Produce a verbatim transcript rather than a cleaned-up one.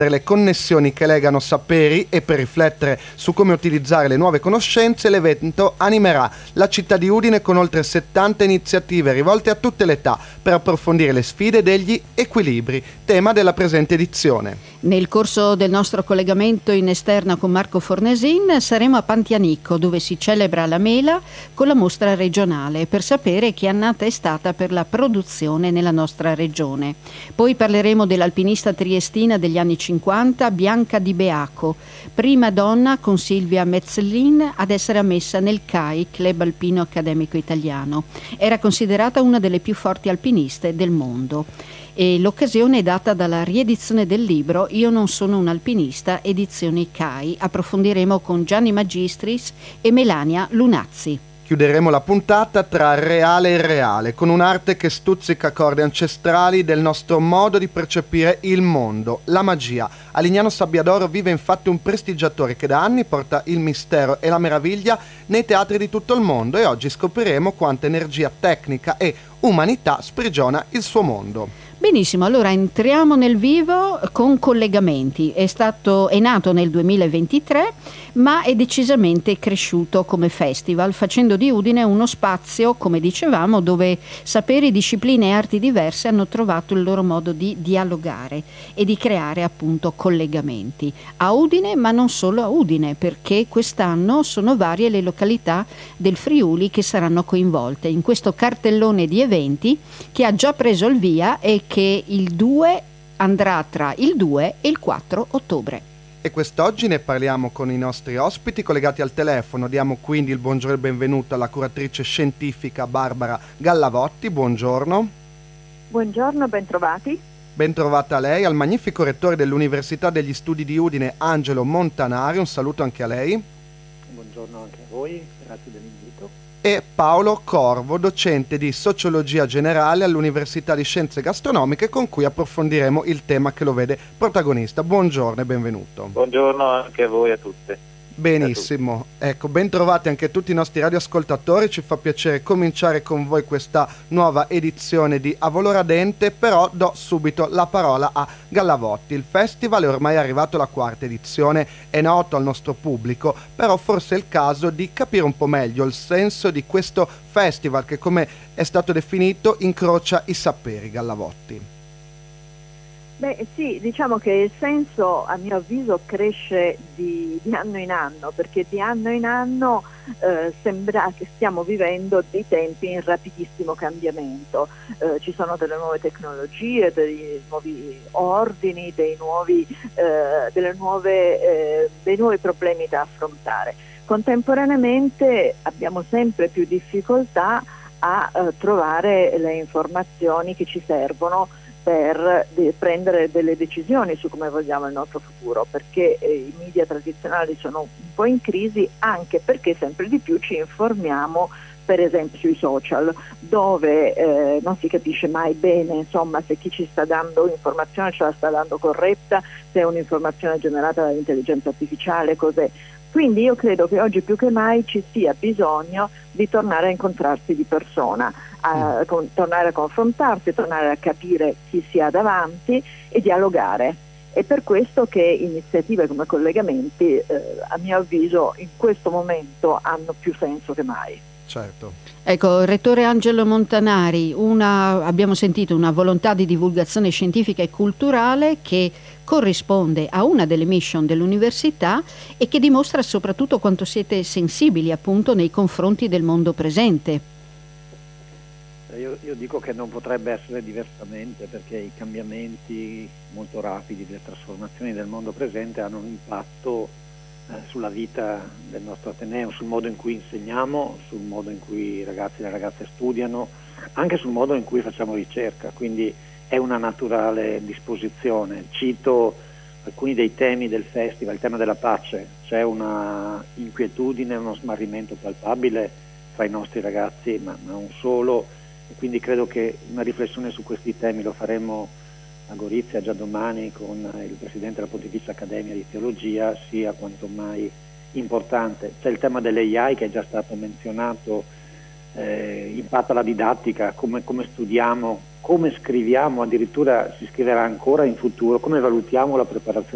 le connessioni che legano saperi e per riflettere su come utilizzare le nuove conoscenze, l'evento animerà la città di Udine con oltre settanta iniziative rivolte a tutte le età per approfondire le sfide degli equilibri, tema della presente edizione. Nel corso del nostro collegamento in esterna con Marco Fornesin saremo a Pantianicco, dove si celebra la mela con la mostra regionale, per sapere che annata è stata per la produzione nella nostra regione. Poi parleremo dell'alpinista triestina degli anni cinquanta, Bianca Di Beaco, prima donna con Silvia Metzlin ad essere ammessa nel C A I, Club Alpino Accademico Italiano. Era considerata una delle più forti alpiniste del mondo. E l'occasione è data dalla riedizione del libro Io non sono un alpinista, edizioni C A I. Approfondiremo con Gianni Magistris e Melania Lunazzi. Chiuderemo la puntata tra reale e irreale, con un'arte che stuzzica corde ancestrali del nostro modo di percepire il mondo, la magia. A Lignano Sabbiadoro vive infatti un prestigiatore che da anni porta il mistero e la meraviglia nei teatri di tutto il mondo, e oggi scopriremo quanta energia tecnica e umanità sprigiona il suo mondo. Benissimo, allora entriamo nel vivo con collegamenti. È stato, è nato nel duemilaventitré, ma è decisamente cresciuto come festival, facendo di Udine uno spazio, come dicevamo, dove saperi, discipline e arti diverse hanno trovato il loro modo di dialogare e di creare appunto collegamenti. A Udine, ma non solo a Udine, perché quest'anno sono varie le località del Friuli che saranno coinvolte in questo cartellone di eventi che ha già preso il via e che il due andrà tra il due e il quattro ottobre. E quest'oggi ne parliamo con i nostri ospiti collegati al telefono. Diamo quindi il buongiorno e il benvenuto alla curatrice scientifica Barbara Gallavotti. Buongiorno. Buongiorno, bentrovati. Bentrovata a lei, al magnifico rettore dell'Università degli Studi di Udine, Angelo Montanari. Un saluto anche a lei. Buongiorno anche a voi, grazie dell'invito. E Paolo Corvo, docente di Sociologia Generale all'Università di Scienze Gastronomiche, con cui approfondiremo il tema che lo vede protagonista. Buongiorno e benvenuto. Buongiorno anche a voi e a tutte. Benissimo, ecco, ben trovati anche tutti i nostri radioascoltatori. Ci fa piacere cominciare con voi questa nuova edizione di A Valor Ardente, però do subito la parola a Gallavotti. Il festival è ormai arrivato alla quarta edizione, è noto al nostro pubblico, però forse è il caso di capire un po' meglio il senso di questo festival che, come è stato definito, incrocia i saperi. Gallavotti. Beh sì, diciamo che il senso a mio avviso cresce di, di anno in anno, perché di anno in anno eh, sembra che stiamo vivendo dei tempi in rapidissimo cambiamento. Eh, ci sono delle nuove tecnologie, dei nuovi ordini, dei nuovi, eh, delle nuove, eh, dei nuovi problemi da affrontare. Contemporaneamente abbiamo sempre più difficoltà a eh, trovare le informazioni che ci servono per de- prendere delle decisioni su come vogliamo il nostro futuro, perché eh, i media tradizionali sono un po' in crisi, anche perché sempre di più ci informiamo per esempio sui social, dove eh, non si capisce mai bene, insomma, se chi ci sta dando informazione ce la sta dando corretta, se è un'informazione generata dall'intelligenza artificiale, cos'è. Quindi io credo che oggi più che mai ci sia bisogno di tornare a incontrarsi di persona, a con, tornare a confrontarsi, tornare a capire chi si ha davanti e dialogare. È per questo che iniziative come collegamenti, eh, a mio avviso, in questo momento hanno più senso che mai. Certo. Ecco, rettore Angelo Montanari, una, abbiamo sentito una volontà di divulgazione scientifica e culturale che corrisponde a una delle mission dell'università e che dimostra soprattutto quanto siete sensibili appunto nei confronti del mondo presente. Io, io dico che non potrebbe essere diversamente, perché i cambiamenti molto rapidi, le trasformazioni del mondo presente hanno un impatto eh, sulla vita del nostro Ateneo, sul modo in cui insegniamo, sul modo in cui i ragazzi e le ragazze studiano, anche sul modo in cui facciamo ricerca, quindi è una naturale disposizione. Cito alcuni dei temi del festival, il tema della pace. C'è una inquietudine, uno smarrimento palpabile tra i nostri ragazzi, ma non solo, e quindi credo che una riflessione su questi temi lo faremo a Gorizia già domani con il Presidente della Pontificia Accademia di Teologia, sia quanto mai importante. C'è il tema dell'A I che è già stato menzionato, eh, impatta la didattica, come, come studiamo, come scriviamo, addirittura si scriverà ancora in futuro, come valutiamo la preparazione